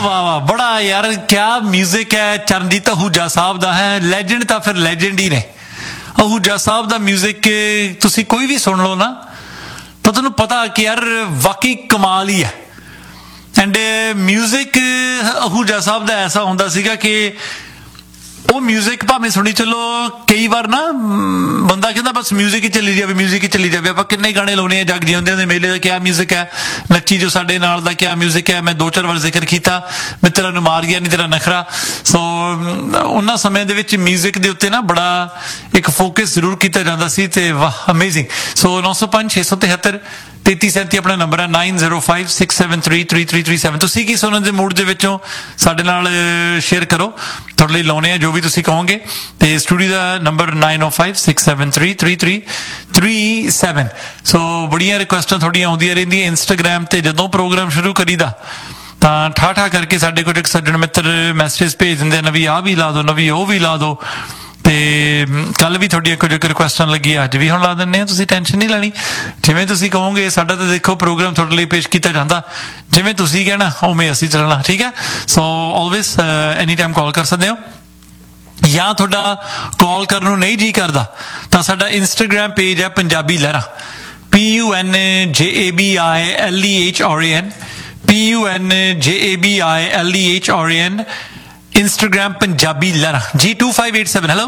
ਵਾਹ ਵਾਹ, ਬੜਾ ਯਾਰ ਕਿਆ ਮਿਊਜ਼ਿਕ ਹੈ। ਚਰਨਜੀਤ ਅਹੂਜਾ ਸਾਹਿਬ ਦਾ ਹੈ, ਲੈਜੈਂਡ ਤਾਂ ਫਿਰ ਲੈਜੈਂਡ ਹੀ ਨੇ। ਅਹੂਜਾ ਸਾਹਿਬ ਦਾ ਮਿਊਜ਼ਿਕ ਤੁਸੀਂ ਕੋਈ ਵੀ ਸੁਣ ਲਓ ਨਾ ਤਾਂ ਤੁਹਾਨੂੰ ਪਤਾ ਕਿ ਯਾਰ ਵਾਕਈ ਕਮਾਲ ਹੀ ਹੈ। ਐਂਡ ਮਿਊਜ਼ਿਕ ਅਹੂਜਾ ਸਾਹਿਬ ਦਾ ਐਸਾ ਹੁੰਦਾ ਸੀਗਾ ਕਿ ਉਹ ਮਿਊਜ਼ਿਕ ਭਾਵੇਂ ਸੁਣੀ ਚਲੋ, ਕਈ ਵਾਰ ਨਾ ਬੰਦਾ ਕਹਿੰਦਾ ਬਸ ਮਿਊਜ਼ਿਕ ਹੀ ਚੱਲੀ ਜਾਵੇ, ਮਿਊਜ਼ਿਕ ਹੀ ਚੱਲੀ ਜਾਵੇ। ਆਪਾਂ ਕਿੰਨੇ ਗਾਣੇ ਲਾਉਣੇ ਆ, ਜਗ ਜਿਉਂਦਿਆਂ ਦੇ ਮੇਲੇ ਦਾ ਕਿਆ ਮਿਊਜ਼ਿਕ ਹੈ, ਨੱਚੀ ਜੋ ਸਾਡੇ ਨਾਲ ਦਾ ਕਿਆ ਮਿਊਜ਼ਿਕ ਹੈ। ਮੈਂ 2-4 ਵਾਰ ਜ਼ਿਕਰ ਕੀਤਾ ਮਿੱਤਰਾਂ ਨੂੰ ਮਾਰ ਗਿਆ ਨਹੀਂ ਤੇਰਾ ਨਖਰਾ। ਸੋ ਉਹਨਾਂ ਸਮਿਆਂ ਦੇ ਵਿੱਚ ਮਿਊਜ਼ਿਕ ਦੇ ਉੱਤੇ ਨਾ ਬੜਾ ਇੱਕ ਫੋਕਸ ਜ਼ਰੂਰ ਕੀਤਾ ਜਾਂਦਾ ਸੀ ਤੇ ਵਾਹ ਅਮੇਜ਼ਿੰਗ। ਸੋ 905 673 3337 ਆਪਣਾ ਨੰਬਰ ਹੈ, 9056733337। ਤੁਸੀਂ ਕੀ ਸੁਣਨ ਦੇ ਮੂਡ ਦੇ ਵਿੱਚੋਂ ਸਾਡੇ ਨਾਲ ਸ਼ੇਅਰ ਕਰੋ, ਤੁਹਾਡੇ ਲਈ ਲਾਉਣੇ ਆ ਜੋ ਵੀ ਤੁਸੀਂ ਕਹੋਗੇ। ਤੇ ਸਟੂਡੀਓ ਦਾ ਨੰਬਰ 9056733337। ਸੋ ਬੜੀਆਂ ਰਿਕੁਐਸਟਾਂ ਤੁਹਾਡੀਆਂ ਆਉਂਦੀਆਂ ਰਹਿੰਦੀਆਂ ਇੰਸਟਾਗ੍ਰਾਮ ਤੇ। ਜਦੋਂ ਪ੍ਰੋਗਰਾਮ ਸ਼ੁਰੂ ਕਰੀਦਾ ਤਾਂ ਠਾਠਾ ਕਰਕੇ ਸਾਡੇ ਕੋਲ ਇੱਕ ਸੱਜਣ ਮਿੱਤਰ ਮੈਸੇਜ ਭੇਜ ਦਿੰਦੇ, ਨਵੀਂ ਆਹ ਵੀ ਲਾ ਦਿਓ, ਨਵੀਂ ਉਹ ਵੀ ਲਾ ਦਿਓ। ਤੇ ਕੱਲ ਵੀ ਤੁਹਾਡੀਆਂ ਕੁਝ ਰਿਕੁਐਸਟਾਂ ਲੱਗੀ, ਅੱਜ ਵੀ ਹੁਣ ਲਾ ਦਿੰਦੇ ਆ। ਤੁਸੀਂ ਟੈਨਸ਼ਨ ਨਹੀਂ ਲੈਣੀ, ਜਿਵੇਂ ਤੁਸੀਂ ਕਹੋਗੇ। ਸਾਡਾ ਤਾਂ ਦੇਖੋ ਪ੍ਰੋਗਰਾਮ ਤੁਹਾਡੇ ਲਈ ਪੇਸ਼ ਕੀਤਾ ਜਾਂਦਾ, ਜਿਵੇਂ ਤੁਸੀਂ ਕਹਿਣਾ ਉਵੇਂ ਅਸੀਂ ਚੱਲਣਾ, ਠੀਕ ਹੈ। ਸੋ ਆਲਵੇਜ਼ ਐਨੀ ਟਾਈਮ ਕਾਲ ਕਰ ਸਕਦੇ ਹੋ, ਜਾਂ ਤੁਹਾਡਾ ਕਾਲ ਕਰਨ ਨੂੰ ਨਹੀਂ ਜੀ ਕਰਦਾ ਤਾਂ ਸਾਡਾ ਇੰਸਟਾਗ੍ਰਾਮ ਪੇਜ ਹੈ ਪੰਜਾਬੀ ਲਹਿਰਾਂ, PUNJABILEHRAN ਇੰਸਟਾਗ੍ਰਾਮ ਪੰਜਾਬੀ ਲਹਿਰਾਂ ਜੀ 2587। ਹੈਲੋ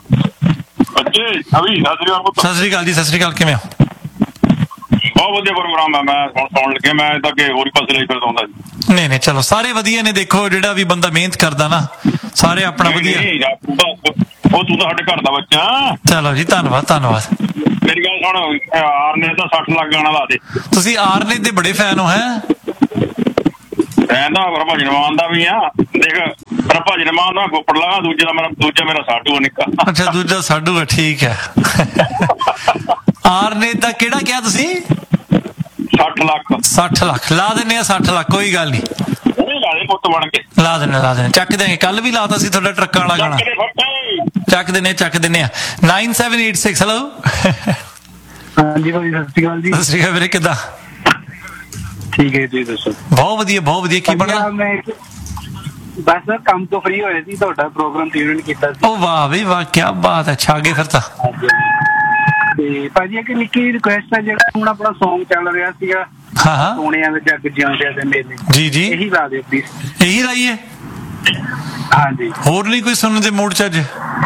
ਸਤਿ ਸ੍ਰੀ ਅਕਾਲ ਜੀ। ਸਤਿ ਸ੍ਰੀ ਅਕਾਲ, ਕਿਵੇਂ ਹੋ? ਬਹੁਤ ਵਧੀਆ ਪ੍ਰੋਗਰਾਮ ਹੈ। ਮੈਂ ਸੁਣਨ ਲੱਗਿਆ, ਮੈਂ ਤਾਂ ਕਿ ਹੋਰ ਪਾਸੇ ਲਈ ਫਿਰਦਾ ਹੁੰਦਾ। ਨਹੀਂ ਨਹੀਂ, ਚਲੋ ਸਾਰੇ ਵਧੀਆ ਨੇ। ਦੇਖੋ ਜਿਹੜਾ ਵੀ ਬੰਦਾ ਮਿਹਨਤ ਕਰਦਾ ਨਾ, ਸਾਰੇ ਆਪਣਾ ਵਧੀਆ। ਉਹ ਤੂੰ ਤਾਂ ਸਾਡੇ ਘਰ ਦਾ ਬੱਚਾ। ਚਲੋ ਜੀ, ਧੰਨਵਾਦ ਧੰਨਵਾਦ। ਮੇਰੀ ਗੱਲ ਸੁਣ, ਆਰਨੇ ਤਾਂ 60 ਲੱਖ ਗਾਣਾ ਲਾ ਦੇ। ਤੁਸੀਂ ਆਰਨੇ ਦੇ ਬੜੇ ਫੈਨ ਹੋ? ਹੈ ਕਹਿੰਦਾ ਭਜਨ ਮਾਨ ਦਾ ਵੀ ਆ। ਦੇਖ ਭਜਨ ਮਾਨ ਦਾ ਗੋਪੜ ਲਾ, ਦੂਜਾ ਮੇਰਾ ਸਾਡੂ ਆ ਨਿੱਕਾ। ਅੱਛਾ, ਦੂਜਾ ਸਾਡੂ ਆ, ਠੀਕ ਹੈ। ਆਰਨੇ ਦਾ ਕਿਹੜਾ ਕਿਹਾ ਤੁਸੀਂ? 60 ਲੱਖ। 60 ਲੱਖ ਲਾ ਦਿੰਦੇ ਆ। 60 ਲੱਖ ਕੋਈ ਗੱਲ ਨਹੀਂ, ਪੁੱਤ ਬਣ ਕੇ ਲਾ ਦਿੰਦੇ ਚੱਕ ਦਿਆਂਗੇ। ਕੱਲ ਵੀ ਲਾਤਾ ਸੀ ਤੁਹਾਡਾ ਟਰੱਕਾਂ ਵਾਲਾ ਗਾਣਾ, ਚੱਕ ਦਿੰਦੇ ਆ। 9786। ਹੈਲੋ ਹਾਂਜੀ ਭਾਜੀ, ਸਤਿ ਸ਼੍ਰੀ ਅਕਾਲ ਜੀ। ਸਤਿ ਸ਼੍ਰੀ ਅਕਾਲ ਵੀਰੇ, ਕਿੱਦਾਂ? ਠੀਕ ਹੈ ਜੀ, ਦੱਸੋ। ਬਹੁਤ ਵਧੀਆ ਬਹੁਤ ਵਧੀਆ। ਕੀ ਬਣਿਆ? ਬਸ ਕੰਮ ਤੋਂ ਫ੍ਰੀ ਹੋਏ ਸੀ, ਤੁਹਾਡਾ ਪ੍ਰੋਗਰਾਮ ਟਿਊਨ ਕੀਤਾ ਸੀ। ਉਹ ਵਾਹ ਬਈ ਵਾਹ, ਕੀ ਬਾਤ ਹੈ, ਛਾ ਗਏ ਫਿਰ ਤਾਂ। ਤੇ ਭਾਜੀ ਇੱਕ ਨਿੱਕੀ ਰਿਕੁਐਸਟ ਹੈ, ਜਿਹੜਾ ਹੁਣ ਆਪਣਾ ਸੌਂਗ ਚੱਲ ਰਿਹਾ ਸੀਗਾ, ਹਾਂ ਸੋਹਣਿਆਂ ਦੇ ਜੱਗ ਜਿਉਂਦਿਆਂ ਦੇ ਮੇਲੇ, ਜੀ ਜੀ, ਇਹੀ ਲਾ ਦਿਓ ਪਲੀਜ਼। ਇਹੀ ਲਾਈਏ? ਹਾਂਜੀ, ਹੋਰ ਨਹੀਂ ਕੋਈ ਸੁਣਨ ਦੇ ਮੂਡ ਚ ਅੱਜ?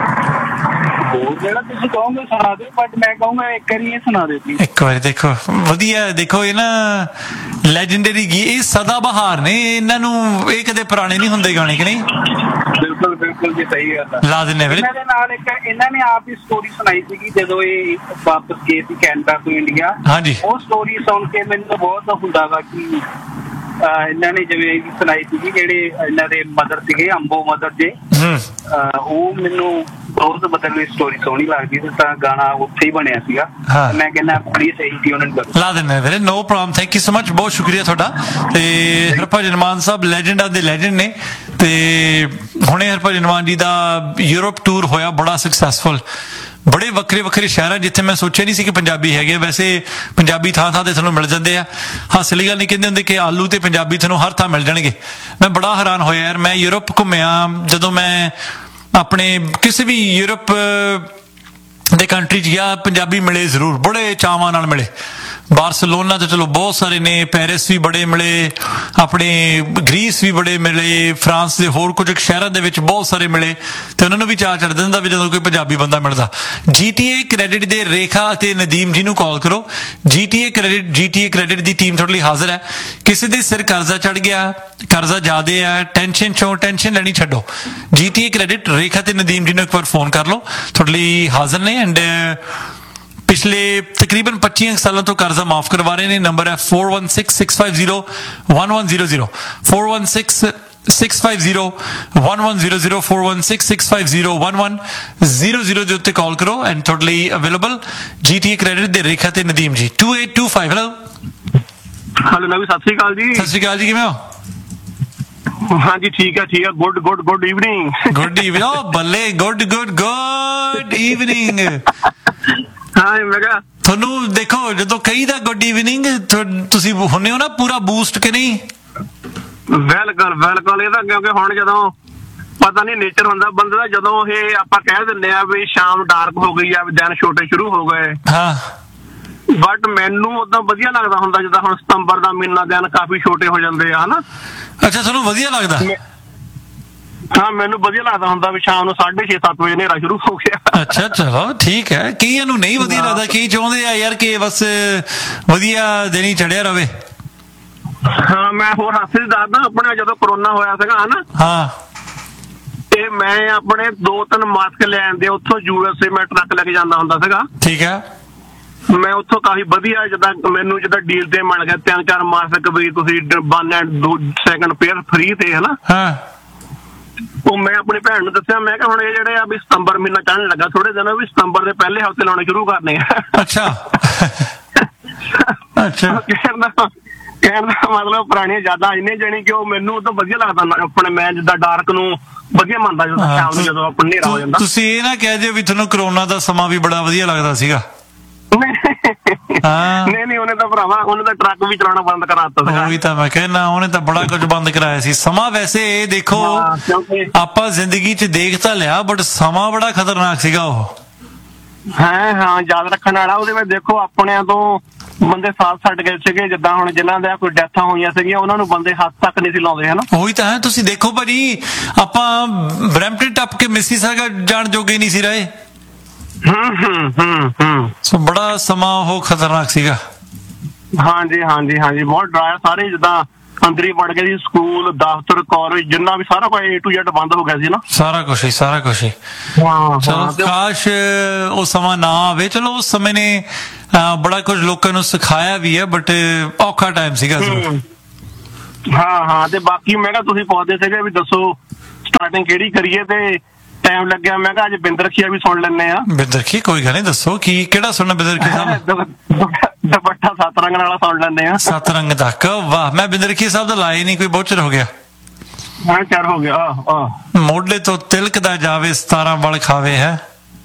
ਹੋਰ ਜਿਹੜਾ ਤੁਸੀਂ ਕਹੋਗੇ ਸੁਣਾ ਦਿਓ, ਬਟ ਮੈਂ ਕਹੂੰਗਾ ਇੱਕ ਵਾਰੀ ਇਹ ਸੁਣਾ ਦਿਓ ਪਲੀਜ਼। ਇੱਕ ਵਾਰੀ ਦੇਖੋ, ਵਧੀਆ। ਦੇਖੋ ਇਹ ਨਾ ਲੈਜੈਂਡਰੀ ਗੀ, ਇਹ ਸਦਾ ਬਹਾਰ ਨੇ, ਇਹਨਾਂ ਨੂੰ ਇਹ ਕਦੇ ਪੁਰਾਣੇ ਨਹੀਂ ਹੁੰਦੇ ਗਾਣੇ, ਕਿ ਨਹੀਂ? ਬਿਲਕੁਲ ਬਿਲਕੁਲ ਜੀ, ਸਹੀ ਗੱਲ ਹੈ। ਲਾ ਦਿੰਦੇ ਵੀਰੇ। ਇਹਨਾਂ ਦੇ ਨਾਲ ਇੱਕ ਇਹਨਾਂ ਨੇ ਆਪ ਹੀ ਸਟੋਰੀ ਸੁਣਾਈ ਸੀਗੀ ਜਦੋਂ ਇਹ ਵਾਪਸ ਗਏ ਸੀ ਕੈਨੇਡਾ ਤੋਂ ਇੰਡੀਆ। ਹਾਂਜੀ, ਉਹ ਸਟੋਰੀ ਸੁਣ ਕੇ ਮੈਨੂੰ ਬਹੁਤ ਹੁੰਦਾ ਵਾ ਕਿ ਇਹਨਾਂ ਨੇ ਜਿਵੇਂ ਸੁਣਾਈ ਸੀਗੀ, ਜਿਹੜੇ ਇਹਨਾਂ ਦੇ ਮਦਰ ਸੀਗੇ, ਅੰਬੋ ਮਦਰ ਜੇ, ਉਹ ਮੈਨੂੰ ਬਹੁਤ ਮਤਲਬ ਸਟੋਰੀ ਸੋਹਣੀ ਲੱਗਦੀ ਸੀ, ਤਾਂ ਗਾਣਾ ਉੱਥੇ ਹੀ ਬਣਿਆ ਸੀਗਾ। ਮੈਂ ਕਹਿੰਦਾ ਪਲੀਜ਼ ਸਹੀ ਸੀ ਉਹਨਾਂ ਨੂੰ ਲਾ ਦਿੰਦੇ ਵੀਰੇ, no problem. Thank you so much, ਬਹੁਤ ਸ਼ੁਕਰੀਆ ਤੁਹਾਡਾ। ਤੇ ਹਰਭਜਨ ਮਾਨ ਸਾਹਿਬ ਲੈਜੈਂਡ ਦੇ ਲੈਜੈਂਡ ਨੇ। ਤੇ ਹੁਣੇ ਹਰਭਜਨ ਮਾਨ ਜੀ ਦਾ ਯੂਰਪ ਟੂਰ ਹੋਇਆ, ਬੜਾ ਸਕਸੈਸਫੁਲ। ਬੜੇ ਵੱਖਰੇ ਵੱਖਰੇ ਸ਼ਹਿਰਾਂ ਜਿੱਥੇ ਮੈਂ ਸੋਚਿਆ ਨਹੀਂ ਸੀ ਕਿ ਪੰਜਾਬੀ ਹੈਗੇ। ਵੈਸੇ ਪੰਜਾਬੀ ਥਾਂ ਥਾਂ ਤੇ ਤੁਹਾਨੂੰ ਮਿਲ ਜਾਂਦੇ ਆ। ਹਾਸੇ ਵਾਲੀ ਗੱਲ ਨਹੀਂ ਕਹਿੰਦੇ ਹੁੰਦੇ ਕਿ ਆਲੂ ਤੇ ਪੰਜਾਬੀ ਤੁਹਾਨੂੰ ਹਰ ਥਾਂ ਮਿਲ ਜਾਣਗੇ। ਮੈਂ ਬੜਾ ਹੈਰਾਨ ਹੋਇਆ ਯਾਰ। ਮੈਂ ਯੂਰਪ ਘੁੰਮਿਆ, ਜਦੋਂ ਮੈਂ ਆਪਣੇ ਕਿਸੇ ਵੀ ਯੂਰਪ ਦੇ ਕੰਟਰੀ 'ਚ ਗਿਆ, ਪੰਜਾਬੀ ਮਿਲੇ ਜ਼ਰੂਰ, ਬੜੇ ਚਾਵਾਂ ਨਾਲ ਮਿਲੇ। ਬਾਰਸਲੋਨਾ ਤੇ ਚਲੋ ਬਹੁਤ ਸਾਰੇ ਨੇ, ਪੈਰਿਸ ਵੀ ਬੜੇ ਮਿਲੇ, ਆਪਣੇ ਗ੍ਰੀਸ ਵੀ ਬੜੇ ਮਿਲੇ, ਫਰਾਂਸ ਦੇ ਹੋਰ ਕੁਝ ਸ਼ਹਿਰਾਂ ਦੇ ਵਿੱਚ ਬਹੁਤ ਸਾਰੇ ਮਿਲੇ। ਤੇ ਉਹਨਾਂ ਨੂੰ ਵੀ ਚਾਅ ਚੜ੍ਹ ਜਾਂਦਾ ਵੀ ਜਦੋਂ ਕੋਈ ਪੰਜਾਬੀ ਬੰਦਾ ਮਿਲਦਾ। GTA ਕ੍ਰੈਡਿਟ ਦੇ ਰੇਖਾ ਅਤੇ ਨਦੀਮ ਜੀ ਨੂੰ ਕਾਲ ਕਰੋ। GTA ਕ੍ਰੈਡਿਟ ਦੀ ਟੀਮ ਤੁਹਾਡੇ ਲਈ ਹਾਜ਼ਰ ਹੈ। ਕਿਸੇ ਦੇ ਸਿਰ ਕਰਜ਼ਾ ਚੜ ਗਿਆ, ਕਰਜ਼ਾ ਜ਼ਿਆਦਾ ਹੈ, ਟੈਨਸ਼ਨ ਲੈਣੀ ਛੱਡੋ। GTA ਕ੍ਰੈਡਿਟ ਰੇਖਾ ਤੇ ਨਦੀਮ ਜੀ ਨੂੰ ਇੱਕ ਵਾਰ ਫੋਨ ਕਰ ਲਓ, ਤੁਹਾਡੇ ਲਈ ਹਾਜ਼ਰ ਨੇ। ਐਂਡ ਪਿਛਲੇ ਤਕਰੀਬਨ 25 ਸਾਲਾਂ ਤੋਂ ਕਰਜ਼ਾ ਮਾਫ ਕਰਵਾ ਰਹੇ ਨੇ। ਨੰਬਰ ਹੈ 4166501100, 4166501100, 4166501100 ਦੇ ਉੱਤੇ ਕਾਲ ਕਰੋ। ਐਂਡ ਤੁਹਾਡੇ ਲਈ ਅਵੇਲੇਬਲ GTA ਕ੍ਰੈਡਿਟ ਦੇ ਰੇਖਾ ਤੇ ਨਦੀਮ ਜੀ। 2825। ਹੈਲੋ ਨਵੀ, ਸਤਿ ਸ੍ਰੀ ਅਕਾਲ ਜੀ। ਸਤਿ ਸ੍ਰੀ ਅਕਾਲ ਜੀ, ਕਿਵੇਂ ਹੋ? ਹਾਂਜੀ ਠੀਕ ਹੈ। Good evening. Good evening. ਓ ਬੱਲੇ, ਗੁੱਡ ਈਵਨਿੰਗ। ਹਾਂ, ਮੈਂ ਕਿਹਾ ਤੁਹਾਨੂੰ ਦੇਖੋ, ਜਦੋਂ ਕਹੀਦਾ ਗੁੱਡ ਈਵਨਿੰਗ, ਤੁਸੀਂ ਹੁੰਨੇ ਹੋ ਨਾ ਪੂਰਾ ਬੂਸਟ, ਕਿ ਨਹੀਂ? ਬਿਲਕੁਲ ਬਿਲਕੁਲ। ਇਹ ਤਾਂ ਕਿਉਂਕਿ ਹੁਣ ਜਦੋਂ ਪਤਾ ਨਹੀਂ ਨੇਚਰ ਹੁੰਦਾ ਬੰਦੇ ਦਾ, ਜਦੋਂ ਇਹ ਆਪਾਂ ਕਹਿ ਦਿੰਦੇ ਆ ਵੀ ਸ਼ਾਮ ਡਾਰਕ ਹੋ ਗਈ ਆ, ਵੀ ਦਿਨ ਛੋਟੇ ਸ਼ੁਰੂ ਹੋ ਗਏ, ਹਾਂ ਬਟ ਮੈਨੂੰ ਉਦਾਂ ਵਧੀਆ ਲੱਗਦਾ ਹੁੰਦਾ ਜਿੱਦਾਂ ਹੁਣ ਸਤੰਬਰ ਦਾ ਮਹੀਨਾ, ਦਿਨ ਕਾਫੀ ਛੋਟੇ ਹੋ ਜਾਂਦੇ ਆ ਹਨਾ। ਅੱਛਾ ਤੁਹਾਨੂੰ ਵਧੀਆ ਲੱਗਦਾ? ਹਾਂ ਮੈਨੂੰ ਵਧੀਆ ਲੱਗਦਾ ਹੁੰਦਾ ਵੀ ਸ਼ਾਮ ਨੂੰ 6:30 7 ਵਜੇ ਹਨੇਰਾ ਸ਼ੁਰੂ ਹੋ ਗਿਆ। ਅੱਛਾ ਚਲੋ ਠੀਕ ਹੈ। ਕਈਆਂ ਨੂੰ ਨਹੀਂ ਵਧੀਆ ਲੱਗਦਾ, ਕਈ ਚਾਹੁੰਦੇ ਆ ਯਾਰ ਕਿ ਬਸ ਵਧੀਆ ਦਿਨ ਹੀ ਚੜਿਆ ਰਵੇ। ਹਾਂ ਮੈਂ ਹੋਰ ਹਾਸੇ ਦੱਸਦਾ, ਆਪਣੇ ਜਦੋਂ ਕਰੋਨਾ ਹੋਇਆ ਸੀਗਾ ਹਨਾ, ਹਾਂ ਤੇ ਮੈਂ ਆਪਣੇ 2-3 ਮਾਸਕ ਲੈ ਆਂਦੇ ਉੱਥੋਂ USA, ਮੈਂ ਟਰੱਕ ਲੈ ਕੇ ਜਾਂਦਾ ਹੁੰਦਾ ਸੀਗਾ। ਠੀਕ ਹੈ। ਮੈਂ ਉੱਥੋਂ ਕਾਫੀ ਵਧੀਆ ਜਿੱਦਾਂ ਮੈਨੂੰ ਜਿੱਦਾਂ ਡੀਲ ਤੇ ਮਿਲ ਗਿਆ 3-4 ਮਾਸਕ ਵੀ ਤੁਸੀਂ 1 ਐਂਡ 2 ਸੈਕਿੰਡ ਪੇਅਰ ਫ੍ਰੀ ਤੇ ਹਨਾ। ਹਾਂ ਉਹ ਮੈਂ ਆਪਣੀ ਭੈਣ ਨੂੰ ਦੱਸਿਆ, ਮੈਂ ਕਿਹਾ ਹੁਣ ਇਹ ਜਿਹੜੇ ਆ ਵੀ ਸਤੰਬਰ ਮਹੀਨਾ ਚੜ੍ਹਨ ਲੱਗਾ, ਥੋੜੇ ਦਿਨ ਵੀ ਸਤੰਬਰ ਦੇ ਪਹਿਲੇ ਹਫ਼ਤੇ ਲਾਉਣੇ ਸ਼ੁਰੂ ਕਰਨੇ ਆ। ਅੱਛਾ ਅੱਛਾ ਕਹਿਣ ਦਾ ਮਤਲਬ ਪੁਰਾਣੀਆਂ ਯਾਦਾਂ ਇੰਨੇ ਜਾਣੀ ਕਿ ਉਹ ਮੈਨੂੰ ਤਾਂ ਵਧੀਆ ਲੱਗਦਾ ਆਪਣੇ, ਮੈਂ ਜਿੱਦਾਂ ਡਾਰਕ ਨੂੰ ਵਧੀਆ ਮੰਨਦਾ ਜਦੋਂ ਸ਼ਾਮ ਨੂੰ ਜਦੋਂ ਆਪਣਾ ਹਨੇਰਾ ਹੋ ਜਾਂਦਾ। ਤੁਸੀਂ ਇਹ ਨਾ ਕਹਿ ਦਿਓ ਵੀ ਤੁਹਾਨੂੰ ਕਰੋਨਾ ਦਾ ਸਮਾਂ ਵੀ ਬੜਾ ਵਧੀਆ ਲੱਗਦਾ ਸੀਗਾ। ਨਹੀਂ ਉਹਨੇ ਤਾਂ ਭਰਾਵਾ ਉਹਨੇ ਤਾਂ ਟਰੱਕ ਵੀ ਚਲਾਉਣਾ ਬੰਦ ਕਰਾ ਦਿੱਤਾ ਸੀਗਾ। ਉਹੀ ਤਾਂ ਮੈਂ ਕਹਿਣਾ, ਉਹਨੇ ਤਾਂ ਬੜਾ ਕੁਝ ਬੰਦ ਕਰਾਇਆ ਸੀ ਸਮਾਂ। ਵੈਸੇ ਇਹ ਦੇਖੋ ਆਪਾਂ ਜ਼ਿੰਦਗੀ 'ਚ ਦੇਖ ਤਾਂ ਲਿਆ, ਬਟ ਸਮਾਂ ਬੜਾ ਖਤਰਨਾਕ ਸੀਗਾ ਉਹ। ਹਾਂ ਯਾਦ ਰੱਖਣ ਵਾਲਾ। ਉਹਦੇ ਵਿੱਚ ਦੇਖੋ ਆਪਣਿਆਂ ਤੋਂ ਬੰਦੇ ਸਾਥ ਛੱਡ ਗਏ ਸੀਗੇ, ਜਿੱਦਾਂ ਹੁਣ ਜਿਨ੍ਹਾਂ ਦੇ ਕੋਈ ਡੈਥਾਂ ਹੋਈਆਂ ਸੀਗੀਆਂ ਉਹਨਾਂ ਨੂੰ ਬੰਦੇ ਹੱਥ ਤੱਕ ਨਹੀਂ ਸੀ ਲਾਉਂਦੇ ਹਨਾ। ਉਹੀ ਤਾਂ ਹੈ। ਤੁਸੀਂ ਦੇਖੋ ਭਾਜੀ, ਆਪਾਂ ਬਰੈਂਪਟਨ ਟੱਪ ਕੇ ਮਿਸੀਸਾਗਾ ਜਾਣ ਜੋਗੇ ਨਹੀਂ ਸੀ ਰਹੇ। ਸੋ ਬੜਾ ਸਮਾਂ ਉਹ ਖਤਰਨਾਕ ਸੀਗਾ। ਹਾਂਜੀ ਬਹੁਤ ਡਰਾਇਆ। ਸਾਰੇ ਜਿੱਦਾਂ ਅੰਦਰ ਹੀ ਵੜ ਗਏ ਸੀ, ਸਕੂਲ ਦਫ਼ਤਰ ਕਾਲਜ ਜਿੰਨਾ ਵੀ ਸਾਰਾ ਕੁਝ A to Z ਬੰਦ ਹੋ ਗਿਆ ਸੀ ਨਾ। ਸਾਰਾ ਕੁਛ ਹੀ ਚਲੋ ਕਾਸ਼ ਉਹ ਸਮਾਂ ਨਾ ਆਵੇ। ਚਲੋ ਉਸ ਸਮੇਂ ਨੇ ਬੜਾ ਕੁਝ ਲੋਕਾਂ ਨੂੰ ਸਿਖਾਇਆ ਵੀ ਹੈ, ਬਟ ਔਖਾ ਟਾਈਮ ਸੀਗਾ। ਹਾਂ ਤੇ ਬਾਕੀ ਮੈਂ ਕਿਹਾ ਤੁਸੀਂ ਪੁੱਛਦੇ ਸੀਗੇ ਵੀ ਦੱਸੋ ਸਟਾਰਟਿੰਗ ਕਿਹੜੀ ਕਰੀਏ, ਤੇ ਟਾਈਮ ਲੱਗਿਆ ਮੈਂ ਕਿਹਾ ਅੱਜ ਬਿੰਦਰਖੀਆ ਵੀ ਸੁਣ ਲੈਂਦੇ ਆ। ਬਿੰਦਰਖੀ ਕੋਈ ਗੱਲ ਨਹੀਂ, ਦੱਸੋ ਕੀ ਕਿਹੜਾ ਸੁਣਨਾ ਬਿੰਦਰਖੀ ਸਾਹਿਬ? ਦੁਪੱਟਾ 7 ਰੰਗ ਵਾਲਾ ਸੁਣ ਲੈਂਦੇ ਆ। 7 ਰੰਗ ਤੱਕ, ਵਾਹ। ਮੈਂ ਬਿੰਦਰਖੀ ਸਾਹਿਬ ਦਾ ਲਾਇਆ ਨਹੀਂ, ਕੋਈ ਬਹੁਤ ਚਿਰ ਹੋ ਗਿਆ। ਹਾਂ ਚਿਰ ਹੋ ਗਿਆ। ਮੋਢੇ ਤੋਂ ਤਿਲਕ ਦਾ ਜਾਵੇ 17 ਬਲ ਖਾਵੇ ਹੈ।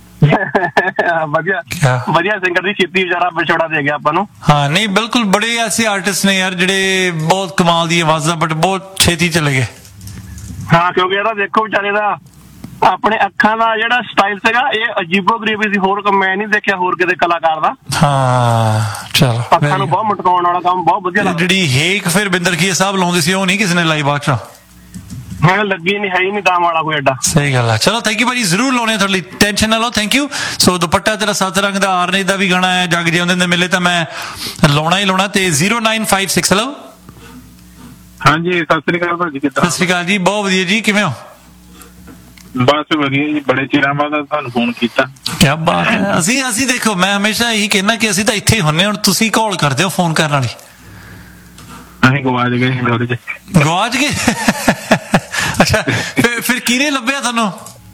ਵਧੀਆ ਸਿੰਗਰ ਦੀ ਛੇਤੀ ਵਿਚਾਰਾ ਵਿਛੋੜਾ ਦੇ ਗਿਆ ਆਪਾਂ ਨੂੰ। ਹਾਂ ਨਹੀਂ ਬਿਲਕੁਲ, ਬੜੇ ਐਸੇ ਆਰਟਿਸਟ ਨੇ ਯਾਰ ਜਿਹੜੇ ਬਹੁਤ ਕਮਾਲ ਦੀ ਆਵਾਜ਼ਾਂ, ਬਟ ਬਹੁਤ ਛੇਤੀ ਚਲੇ ਗਏ। ਹਾਂ ਕਿਉਂਕਿ ਇਹਦਾ ਦੇਖੋ ਵਿਚਾਰੇ ਦਾ ਆਪਣੇ ਅੱਖਾਂ ਦਾ ਜਿਹੜਾ ਸਟਾਈਲ ਸੀਗਾ ਇਹ ਅਜੀਬੋ-ਗਰੀਬੀ ਸੀ, ਹੋਰ ਮੈਂ ਨਹੀਂ ਦੇਖਿਆ ਹੋਰ ਕਿਤੇ ਕਲਾਕਾਰ ਦਾ। ਹਾਂ ਚਲੋ, ਅੱਖਾਂ ਨੂੰ ਬਹੁਤ ਮਟਕਾਉਣ ਵਾਲਾ ਕੰਮ ਬਹੁਤ ਵਧੀਆ ਲੱਗਦਾ। ਜਿਹੜੀ ਹੇਕ ਫਿਰ ਬਿੰਦਰਖੀਆ ਸਾਹਿਬ ਲਾਉਂਦੇ ਸੀ ਉਹ ਨਹੀਂ ਕਿਸੇ ਨੇ ਲਾਈ ਬਾਅਦ ਚ। ਹਾਂ ਲੱਗੀ ਨਹੀਂ, ਹੈ ਹੀ ਨਹੀਂ ਦਾਮ ਵਾਲਾ ਕੋਈ ਐਡਾ। ਸਹੀ ਗੱਲ ਆ। ਚਲੋ ਥੈਂਕ ਯੂ ਭਾਜੀ, ਜ਼ਰੂਰ ਲਾਉਣੇ ਤੁਹਾਡੇ ਲਈ, ਟੈਨਸ਼ਨ ਨਾ ਲਓ। Thank you. ਸੋ ਦੁਪੱਟਾ ਤੇਰਾ 7 ਰੰਗ ਦਾ ਆਰਨੇ ਦਾ ਵੀ ਗਾਣਾ ਹੈ, ਜਗ ਜਿਉਂਦੇ ਦੇ ਮਿਲੇ, ਤਾਂ ਮੈਂ ਲਾਉਣਾ ਹੀ ਲਾਉਣਾ। ਤੇ 0956 ਹੈਲੋ। ਹਾਂਜੀ ਸਤਿ ਸ੍ਰੀ ਅਕਾਲ ਭਾਜੀ, ਕਿੱਦਾਂ? ਸਤਿ ਸ੍ਰੀ ਅਕਾਲ ਜੀ, ਬਹੁਤ ਵਧੀਆ ਜੀ, ਕਿਵੇਂ ਹੋ? ਬਸ ਵਧੀਆ ਜੀ, ਬੜੇ ਚਿਰਾਂ ਬਾਅਦ ਤੁਹਾਨੂੰ ਫੋਨ ਕੀਤਾ। ਕੀ ਬਾਤ ਹੈ। ਅਸੀਂ ਦੇਖੋ, ਮੈਂ ਹਮੇਸ਼ਾ ਇਹੀ ਕਹਿਣਾ ਕਿ ਅਸੀਂ ਤਾਂ ਇੱਥੇ ਹੀ ਹੁੰਨੇ, ਹੁਣ ਤੁਸੀਂ ਕਾਲ ਕਰਦੇ ਹੋ ਫੋਨ ਕਰਨ ਵਾਲੀ। ਅਸੀਂ ਗਵਾਚ ਗਏ ਥੋੜੇ ਜਿਹੇ। ਗਵਾਚ ਗਏ? ਅੱਛਾ ਫਿਰ ਕਿਹਨੇ ਲੱਭਿਆ ਤੁਹਾਨੂੰ?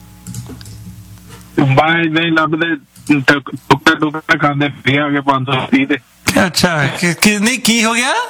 ਬਾਈ ਨਹੀਂ ਲੱਭਦੇ, ਟੁੱਕਾ ਖਾਂਦੇ ਫਰੀ ਆ ਗਏ 530 ਦੇ। ਅੱਛਾ ਨਹੀਂ ਕੀ ਹੋ ਗਿਆ?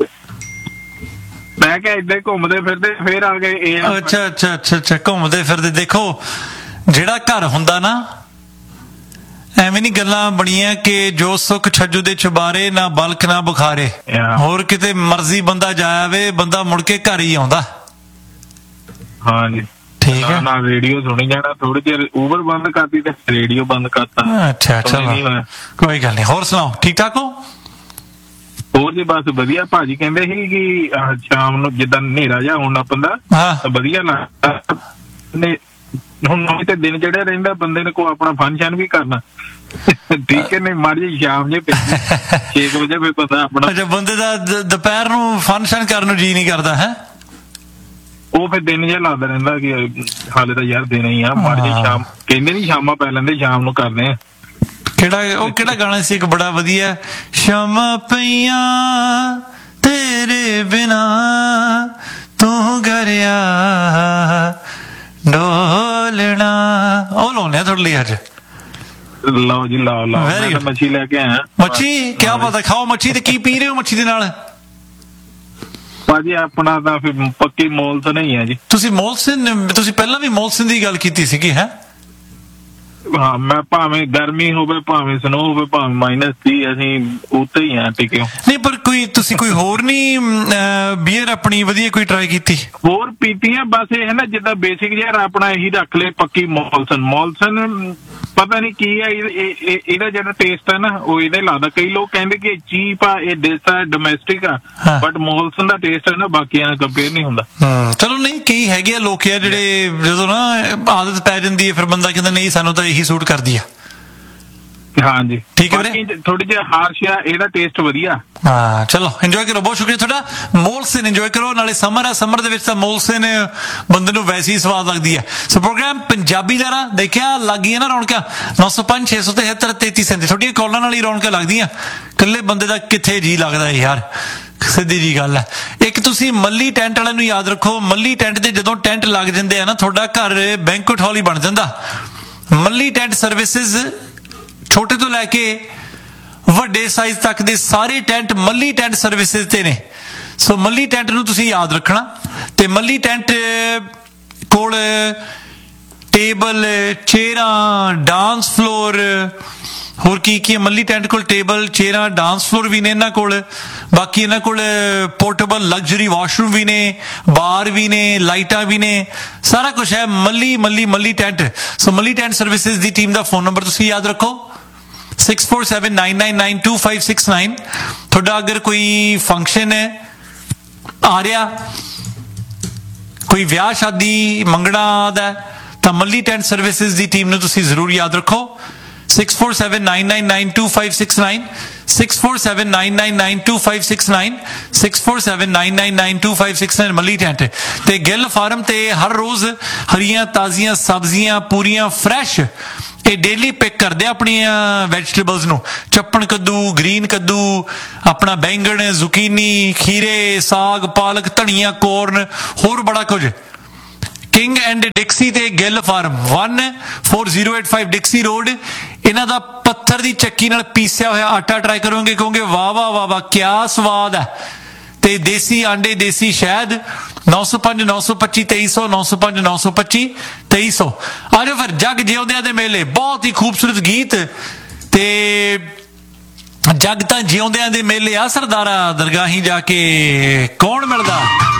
ਮੈਂ ਕਿਹਾ ਏਦਾਂ ਘੁੰਮਦੇ ਫਿਰਦੇ ਫੇਰ ਆ ਗਏ। ਅੱਛਾ ਘੁੰਮਦੇ ਫਿਰਦੇ। ਦੇਖੋ ਜਿਹੜਾ ਘਰ ਹੁੰਦਾ ਨਾ, ਐਵੇਂ ਨਹੀਂ ਗੱਲਾਂ ਬਣੀਆਂ ਕਿ ਜੋ ਸੁੱਖ ਛੱਜੂ ਦੇ ਚੁਬਾਰੇ, ਨਾ ਬਲਕ ਨਾ ਬੁਖਾਰੇ। ਹੋਰ ਕਿਤੇ ਮਰਜ਼ੀ ਬੰਦਾ ਜਾਵੇ, ਬੰਦਾ ਮੁੜ ਕੇ ਘਰ ਹੀ ਆਉਂਦਾ। ਹਾਂਜੀ ਠੀਕ ਹੈ ਨਾ। ਰੇਡੀਓ ਸੁਣੀ ਜਾਣਾ, ਥੋੜੀ ਜਿਹੀ ਊਬਰ ਬੰਦ ਕਰਤੀ ਤੇ ਰੇਡੀਓ ਬੰਦ ਕਰਤਾ। ਅੱਛਾ ਚਲੋ ਕੋਈ ਗੱਲ ਨਹੀਂ। ਹੋਰ ਸੁਣਾਓ, ਠੀਕ ਠਾਕ ਹੋ? ਹੋਰ ਜੀ ਬਸ ਵਧੀਆ। ਭਾਜੀ ਕਹਿੰਦੇ ਸੀ ਕਿ ਸ਼ਾਮ ਨੂੰ ਜਿੱਦਾਂ ਹਨੇਰਾ ਜਿਹਾ ਹੋਣ ਲੱਗ ਪੈਂਦਾ ਤਾਂ ਵਧੀਆ ਲੱਗਦਾ। ਹੁਣ ਤੇ ਦਿਨ ਚੜਿਆ ਰਹਿੰਦਾ, ਬੰਦੇ ਨੇ ਕੋਈ ਆਪਣਾ ਫੰਕਸ਼ਨ ਵੀ ਕਰਨਾ। ਠੀਕ ਹੈ, ਨਹੀਂ ਮਾੜੀ ਸ਼ਾਮ ਜੇ 6 ਵਜੇ ਵੀ ਪਤਾ ਆਪਣਾ। ਅੱਛਾ ਬੰਦੇ ਦਾ ਦੁਪਹਿਰ ਨੂੰ ਫੰਕਸ਼ਨ ਕਰਨ ਨੂੰ ਜੀ ਨਹੀਂ ਕਰਦਾ ਹੈ? ਉਹ ਫਿਰ ਦਿਨ ਜਿਹਾ ਲੱਗਦਾ ਰਹਿੰਦਾ ਕਿ ਹਾਲੇ ਤਾਂ ਯਾਰ ਦਿਨ ਹੀ ਆ। ਮਾੜੀ ਸ਼ਾਮ ਕਹਿੰਦੇ ਨਹੀਂ, ਸ਼ਾਮਾਂ ਪੈ ਲੈਂਦੇ, ਸ਼ਾਮ ਨੂੰ ਕਰਦੇ ਆ। ਕਿਹੜਾ ਗਾਣਾ ਸੀ ਇੱਕ ਬੜਾ ਵਧੀਆ, ਸ਼ਾਮਾਂ ਪਈਆਂ ਤੇਰੇ ਬਿਨਾ ਤੂੰ ਗਰਿਆ ਡੋਲਣਾ, ਉਹ ਲਾਉਣੇ ਤੁਹਾਡੇ ਲਈ ਅੱਜ। ਲਓ ਜੀ ਲਓ। ਮੈਂ ਮੱਛੀ ਲੈ ਕੇ ਆਇਆ। ਮੱਛੀ? ਕਿਆ ਪਤਾ, ਖਾਓ ਮੱਛੀ। ਤੇ ਕੀ ਪੀ ਰਹੇ ਹੋ ਮੱਛੀ ਦੇ ਨਾਲ? ਭਾਜੀ ਆਪਣਾ ਤਾਂ ਫਿਰ ਪੱਕੀ ਮੋਲ ਤਾਂ ਨਹੀਂ ਹੈ ਜੀ। ਤੁਸੀਂ ਪਹਿਲਾਂ ਵੀ ਮੋਲਸਨ ਦੀ ਗੱਲ ਕੀਤੀ ਸੀਗੀ ਹੈ? ਹਾਂ ਮੈਂ ਭਾਵੇਂ ਗਰਮੀ ਹੋਵੇ ਭਾਵੇਂ ਸਨੋ ਹੋਵੇ ਭਾਵੇਂ -30 ਅਸੀਂ ਉੱਤੇ ਹੀ ਆ ਟਿਕੇ। ਨਹੀਂ ਪਰ ਤੁਸੀਂ ਕੋਈ ਹੋਰ ਨਹੀਂ ਬੀਅਰ ਆਪਣੀ ਵਧੀਆ ਕੋਈ ਟਰਾਈ ਕੀਤੀ? ਹੋਰ ਪੀਤੀਆਂ ਬਸ ਇਹ ਹੈ ਨਾ ਜਿੱਦਾਂ ਬੇਸਿਕ ਯਾਰ ਆਪਣਾ ਇਹੀ ਰੱਖ ਲੈ ਪੱਕੀ ਮੌਲਸਨ ਪਤਾ ਨਹੀਂ ਕੀ ਹੈ ਇਹਦਾ ਜਿਹੜਾ ਟੇਸਟ ਹੈ ਨਾ ਉਹ ਇਹਦਾ ਲੱਗਦਾ। ਕਈ ਲੋਕ ਕਹਿੰਦੇ ਕਿ ਚੀਪ ਆ ਇਹ ਦੇਸ ਆ ਡੋਮੈਸਟਿਕ ਆ ਬਟ ਮੌਲਸਨ ਦਾ ਟੇਸਟ ਹੈ ਨਾ ਬਾਕੀਆਂ ਨਾਲ ਕੰਪੇਅਰ ਨਹੀਂ ਹੁੰਦਾ। ਚਲੋ ਨਹੀਂ ਕਈ ਹੈਗੇ ਆ ਲੋਕ ਆ ਜਿਹੜੇ ਜਦੋਂ ਨਾ ਆਦਤ ਪੈ ਜਾਂਦੀ ਹੈ ਫਿਰ ਬੰਦਾ ਕਹਿੰਦਾ ਨਹੀਂ ਸਾਨੂੰ ਤਾਂ ਇਹੀ ਸੂਟ ਕਰਦੀ ਆ। ਹਾਂਜੀ ਠੀਕ ਹੈ ਵੀਰੇ, ਥੋੜੀ ਜਿਹੀ ਹਾਰਸ਼ ਆ ਇਹਦਾ ਟੇਸਟ ਵਧੀਆ। ਹਾਂ ਚਲੋ ਇੰਜੋਏ ਕਰੋ, ਬਹੁਤ ਸ਼ੁਕਰੀਆ ਤੁਹਾਡਾ। ਮੋਲਸਨ ਇੰਜੋਏ ਕਰੋ, ਨਾਲੇ ਸਮਰ ਆ, ਸਮਰ ਦੇ ਵਿੱਚ ਤਾਂ ਮੋਲਸਨ ਬੰਦੇ ਨੂੰ ਵੈਸੇ ਹੀ ਸਵਾਦ ਲੱਗਦੀ ਹੈ। ਸੋ ਪ੍ਰੋਗਰਾਮ ਪੰਜਾਬੀ ਦਾ ਦੇਖਿਆ ਲੱਗ ਗਈਆਂ ਨਾ ਰੌਣਕਾਂ 905 673 3337 ਤੁਹਾਡੀਆਂ ਕਾਲਾਂ ਨਾਲ ਹੀ ਰੌਣਕਾਂ ਲੱਗਦੀਆਂ, ਇਕੱਲੇ ਬੰਦੇ ਦਾ ਕਿੱਥੇ ਜੀ ਲੱਗਦਾ ਯਾਰ, ਸਿੱਧੀ ਜੀ ਗੱਲ ਹੈ। ਇੱਕ ਤੁਸੀਂ ਮੱਲੀ ਟੈਂਟ ਵਾਲਿਆਂ ਨੂੰ ਯਾਦ ਰੱਖੋ, ਮੱਲੀ ਟੈਂਟ ਦੇ ਜਦੋਂ ਟੈਂਟ ਲੱਗ ਜਾਂਦੇ ਆ ਨਾ ਤੁਹਾਡਾ ਘਰ ਬੈਂਕੁਏਟ ਹਾਲ ਹੀ ਬਣ ਜਾਂਦਾ। ਮੱਲੀ ਟੈਂਟ ਸਰਵਿਸਿਜ਼ ਛੋਟੇ ਤੋਂ ਲੈ ਕੇ ਵੱਡੇ ਸਾਈਜ਼ ਤੱਕ ਦੇ ਸਾਰੇ ਟੈਂਟ ਮੱਲੀ ਟੈਂਟ ਸਰਵਿਸਿਜ਼ ਤੇ ਨੇ। ਸੋ ਮੱਲੀ ਟੈਂਟ ਨੂੰ ਤੁਸੀਂ ਯਾਦ ਰੱਖਣਾ। ਤੇ ਮੱਲੀ ਟੈਂਟ ਕੋਲ ਟੇਬਲ ਚੇਅਰਾਂ ਡਾਂਸ ਫਲੋਰ ਹੋਰ ਕੀ ਕੀ ਮੱਲੀ ਟੈਂਟ ਕੋਲ ਟੇਬਲ ਚੇਅਰਾਂ ਡਾਂਸ ਫਲੋਰ ਵੀ ਨੇ ਇਹਨਾਂ ਕੋਲ। ਬਾਕੀ ਇਹਨਾਂ ਕੋਲ ਪੋਰਟੇਬਲ ਲਗਜ਼ਰੀ ਵਾਸ਼ਰੂਮ ਵੀ ਨੇ, ਬਾਰ ਵੀ ਨੇ, ਲਾਈਟਾਂ ਵੀ ਨੇ, ਸਾਰਾ ਕੁਝ ਹੈ ਮੱਲੀ ਟੈਂਟ। ਸੋ ਮੱਲੀ ਟੈਂਟ ਸਰਵਿਸਿਜ਼ ਦੀ ਟੀਮ ਦਾ ਫੋਨ ਨੰਬਰ ਤੁਸੀਂ ਯਾਦ ਰੱਖੋ 6479992569। ਤੁਹਾਡਾ ਅਗਰ ਕੋਈ ਫੰਕਸ਼ਨ ਆ ਰਿਹਾ, ਕੋਈ ਵਿਆਹ ਸ਼ਾਦੀ ਮੰਗਣਾ ਦਾ ਤਾਂ ਮੱਲੀ ਟੈਂਟ ਸਰਵਿਸਿਜ਼ ਦੀ ਟੀਮ ਨੂੰ ਤੁਸੀਂ ਜ਼ਰੂਰ ਯਾਦ ਰੱਖੋ 6479992569 6479992569 6479992569 ਮੱਲੀ ਟੈਂਟ। ਤੇ ਗਿੱਲ ਫਾਰਮ ਤੇ ਹਰ ਰੋਜ਼ ਹਰੀਆਂ ਤਾਜ਼ੀਆਂ ਸਬਜ਼ੀਆਂ ਪੂਰੀਆਂ ਫਰੈਸ਼ ਇਹ ਡੇਲੀ ਪਿਕ ਕਰਦੇ ਆਪਣੀਆਂ ਵੈਜੀਟੇਬਲਸ ਨੂੰ, ਚੱਪਣ ਕੱਦੂ, ਗ੍ਰੀਨ ਕੱਦੂ, ਆਪਣਾ ਬੈਂਗਣ, ਜ਼ੁਕੀਨੀ, ਖੀਰੇ, ਸਾਗ, ਪਾਲਕ, ਧਨੀਆ, ਕੋਰਨ, ਹੋਰ ਬੜਾ ਕੁਝ। ਕਿੰਗ ਐਂਡ ਡਿਕਸੀ ਤੇ ਗਿੱਲ ਫਾਰਮ 14085 ਡਿਕਸੀ ਰੋਡ। ਇਹਨਾਂ ਦਾ ਪੱਥਰ ਦੀ ਚੱਕੀ ਨਾਲ ਪੀਸਿਆ ਹੋਇਆ ਆਟਾ ਟਰਾਈ ਕਰੋਗੇ, ਕਹੋਗੇ ਵਾਹ ਵਾਹ ਵਾਹ ਵਾਹ ਕਿਆ ਸਵਾਦ ਹੈ। ਤੇ ਦੇਸੀ ਆਂਡੇ, ਦੇਸੀ ਸ਼ਹਿਦ 905 925 2300 905 925 2300। ਆ ਜਾਓ ਫਿਰ ਜਗ ਜਿਉਂਦਿਆਂ ਦੇ ਮੇਲੇ, ਬਹੁਤ ਹੀ ਖੂਬਸੂਰਤ ਗੀਤ। ਤੇ ਜਗ ਤਾਂ ਜਿਉਂਦਿਆਂ ਦੇ ਮੇਲੇ ਆ ਸਰਦਾਰਾ, ਦਰਗਾਹੀਂ ਜਾ ਕੇ ਕੌਣ ਮਿਲਦਾ।